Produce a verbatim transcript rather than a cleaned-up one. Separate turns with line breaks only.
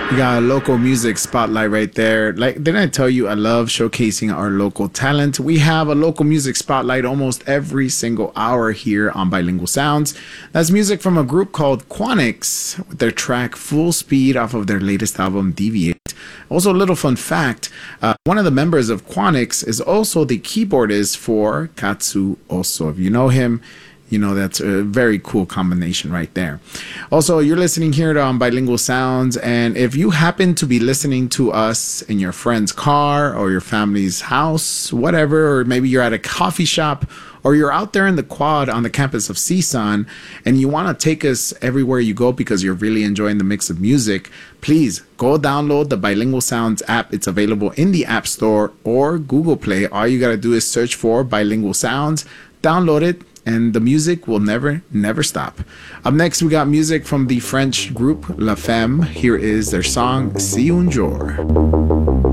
We got a local music spotlight right there. Like, didn't I tell you I love showcasing our local talent? We have a local music spotlight almost every single hour here on Bilingual Sounds. That's music from a group called Quanix with their track Full Speed off of their latest album, Deviate. Also, a little fun fact, uh, one of the members of Quanix is also the keyboardist for Katsu Oso. If you know him, you know, that's a very cool combination right there. Also, you're listening here on Bilingual Sounds, and if you happen to be listening to us in your friend's car or your family's house, whatever, or maybe you're at a coffee shop or you're out there in the quad on the campus of C S U N and you want to take us everywhere you go because you're really enjoying the mix of music, please go download the Bilingual Sounds app. It's available in the App Store or Google Play. All you got to do is search for Bilingual Sounds, download it, and the music will never, never stop. Up next, we got music from the French group La Femme. Here is their song, Si un jour.